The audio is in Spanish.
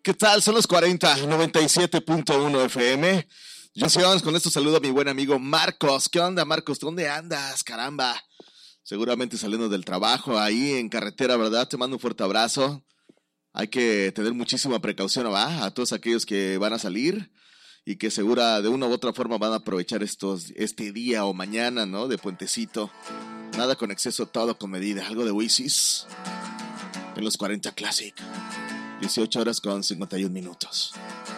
¿Qué tal? Son los 40, 97.1 FM. Yo soy Vamos con esto, saludo a mi buen amigo Marcos. ¿Qué onda, Marcos? ¿Dónde andas? Caramba. Seguramente saliendo del trabajo ahí en carretera, ¿verdad? Te mando un fuerte abrazo. Hay que tener muchísima precaución, ¿va? A todos aquellos que van a salir y que segura de una u otra forma van a aprovechar este día o mañana, ¿no? De puentecito. Nada con exceso, todo con medida. Algo de Oasis en los 40 Classic. 18 horas con 51 minutos.